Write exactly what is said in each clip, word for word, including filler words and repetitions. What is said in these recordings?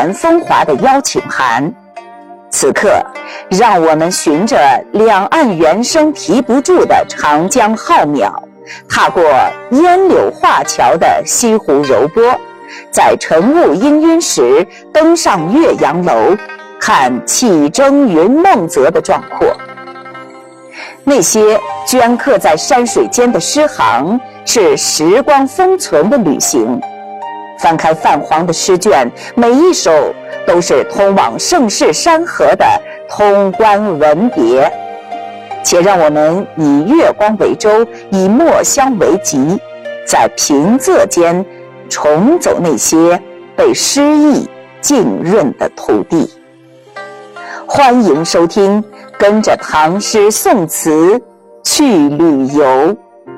年风华的邀请函。此刻，让我们循着两岸猿声啼不住的长江浩渺，踏过烟柳画桥的西湖柔波，在晨雾氤氲时登上岳阳楼，看气蒸云梦泽的壮阔。那些镌刻在山水间的诗行，是时光封存的旅行。翻开泛黄的诗卷，每一首都是通往盛世山河的通关文别。且让我们以月光为舟，以墨香为笈，在平仄间重走那些被诗意浸润的土地。欢迎收听，跟着唐诗宋词去旅游。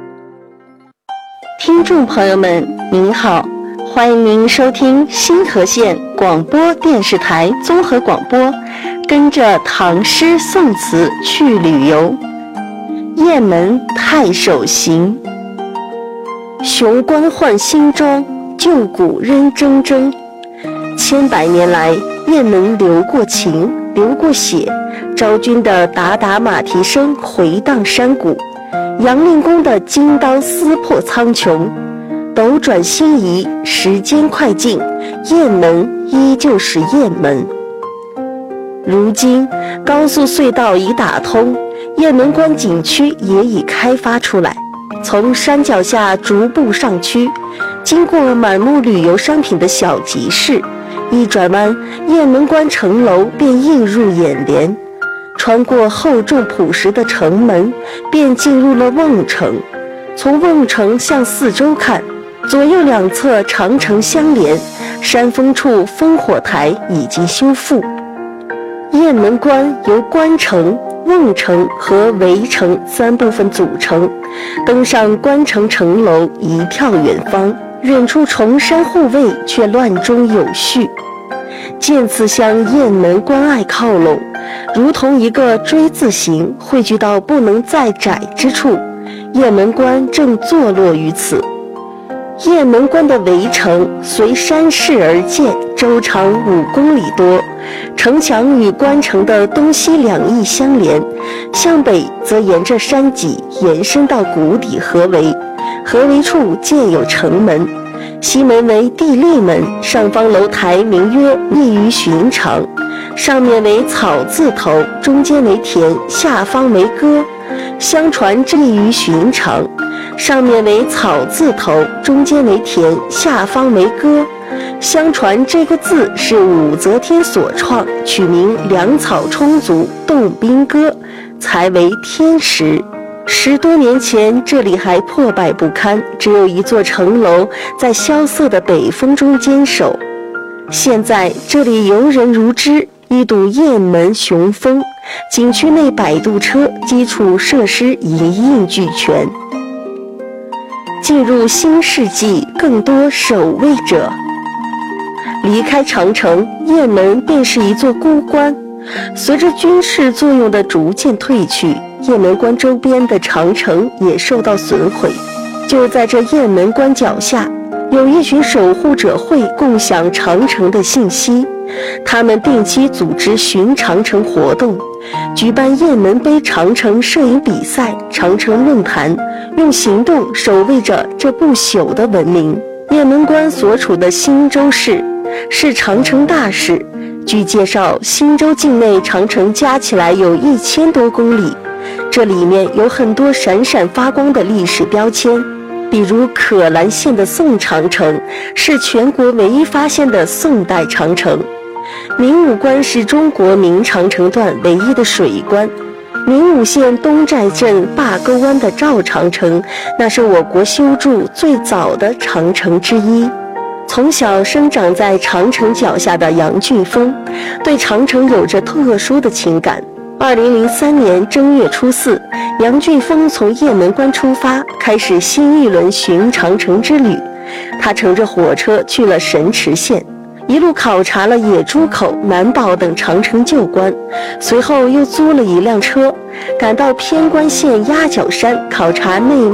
听众朋友们您好，欢迎您收听新河县广播电视台综合广播，跟着唐诗宋词去旅游。雁门太守行，雄关换新装，旧谷仍铮铮。千百年来，雁门流过情，流过血，昭君的打打马蹄声回荡山谷，杨令公的金刀撕破苍穹。斗转星移，时间快进，雁门依旧是雁门。如今高速隧道已打通，雁门关景区也已开发出来，从山脚下逐步上区，经过满目旅游商品的小集市，一转弯，雁门关城楼便映入眼帘，穿过厚重朴实的城门，便进入了瓮城。从瓮城向四周看，左右两侧长城相连，山峰处烽火台已经修复。雁门关由关城、瓮城和围城三部分组成，登上关城城楼，一眺远方，远处重山护卫却乱中有序，渐次向雁门关隘靠拢，如同一个锥字形汇聚到不能再窄之处。雁门关正坐落于此。雁门关的围城随山势而建，周长五公里多，城墙与关城的东西两翼相连，向北则沿着山脊延伸到谷底合围，合围处建有城门，西门为地利门，上方楼台名曰异于寻常，上面为草字头，中间为田，下方为歌。相传这异于寻常，上面为草字头，中间为田，下方为歌。相传这个字是武则天所创，取名粮草充足，动兵歌，才为天时。十多年前，这里还破败不堪，只有一座城楼在萧瑟的北风中坚守。现在这里游人如织，一睹雁门雄风，景区内摆渡车、基础设施一应俱全。进入新世纪，更多守卫者。离开长城，雁门便是一座孤关。随着军事作用的逐渐退去，雁门关周边的长城也受到损毁。就在这雁门关脚下，有一群守护者会共享长城的信息，他们定期组织巡长城活动，举办雁门碑长城摄影比赛、长城论坛，用行动守卫着这不朽的文明。雁门关所处的新州市是长城大市，据介绍，新州境内长城加起来有一千多公里，这里面有很多闪闪发光的历史标签，比如可兰县的宋长城是全国唯一发现的宋代长城，明武关是中国明长城段唯一的水关，明武县东寨镇坝沟湾的赵长城，那是我国修筑最早的长城之一。从小生长在长城脚下的杨俊峰对长城有着特殊的情感。二零零三年正月初四，杨俊峰从雁门关出发，开始新一轮巡长城之旅。他乘着火车去了神池县，一路考察了野猪口、南堡等长城旧关，随后又租了一辆车，赶到偏关县鸭脚山考察内